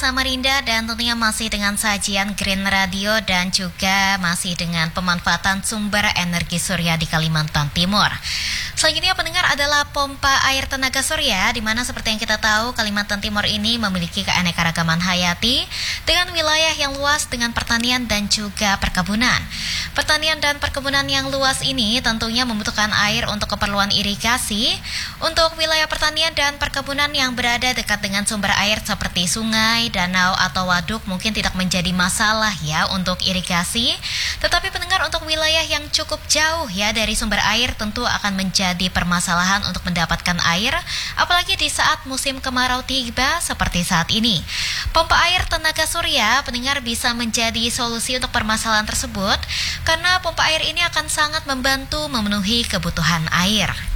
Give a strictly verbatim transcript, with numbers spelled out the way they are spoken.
Samarinda dan tentunya masih dengan sajian Green Radio dan juga masih dengan pemanfaatan sumber energi surya di Kalimantan Timur. Selanjutnya pendengar adalah pompa air tenaga surya, di mana seperti yang kita tahu Kalimantan Timur ini memiliki keanekaragaman hayati dengan wilayah yang luas dengan pertanian dan juga perkebunan. Pertanian dan perkebunan yang luas ini tentunya membutuhkan air untuk keperluan irigasi. Untuk wilayah pertanian dan perkebunan yang berada dekat dengan sumber air seperti sungai, danau, atau waduk mungkin tidak menjadi masalah ya untuk irigasi. Tetapi pendengar, untuk wilayah yang cukup jauh ya dari sumber air tentu akan menjadi permasalahan untuk mendapatkan air, apalagi di saat musim kemarau tiba seperti saat ini. Pompa air tenaga surya pendengar bisa menjadi solusi untuk permasalahan tersebut karena pompa air ini akan sangat membantu memenuhi kebutuhan air.